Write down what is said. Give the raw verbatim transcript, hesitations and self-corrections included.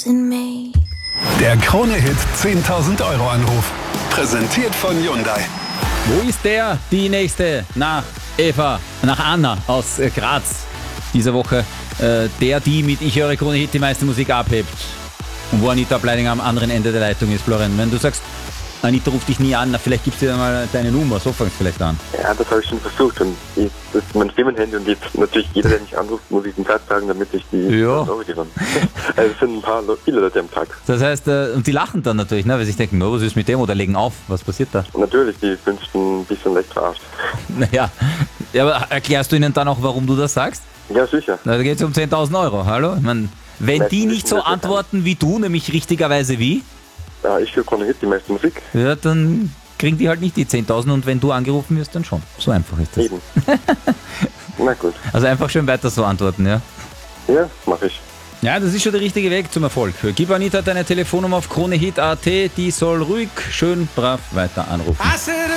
in me. Der Krone-Hit zehntausend Euro Anruf. Präsentiert von Hyundai. Wo ist der, die nächste nach Eva, nach Anna aus äh, Graz diese Woche? Äh, der, die mit Ich höre Krone-Hit die meiste Musik abhebt. Und wo Anita Bleidinger am anderen Ende der Leitung ist, Florian. Wenn du sagst, Anita ruft dich nie an, na, vielleicht gibst du dir mal deine Nummer, so fängst du vielleicht an. Ja, das habe ich schon versucht und ich, das ist mein Firmenhandy und jetzt natürlich jeder, der mich anruft, muss ich den Tag sagen, damit ich die Ja. Euro gewinne. Also es sind ein paar Le- viele Leute am Tag. Das heißt, äh, und die lachen dann natürlich, ne, weil sie sich denken, no, was ist mit dem oder legen auf, was passiert da? Und natürlich, die wünschten ein bisschen leicht verarscht. Naja, ja, aber erklärst du ihnen dann auch, warum du das sagst? Ja, sicher. Na, da geht es um zehntausend Euro, hallo? Ich mein, wenn Vielleicht die wissen nicht so wir das antworten wie du, nämlich richtigerweise wie, Ja, ich höre Krone-Hit die meiste Musik. ja, dann kriegen die halt nicht die zehntausend und wenn du angerufen wirst, dann schon. So einfach ist das. Eben. Na gut. Also einfach schön weiter so antworten, ja? Ja, mache ich. Ja, das ist schon der richtige Weg zum Erfolg. Gib Anita deine Telefonnummer auf kronehit punkt at, die soll ruhig, schön, brav weiter anrufen.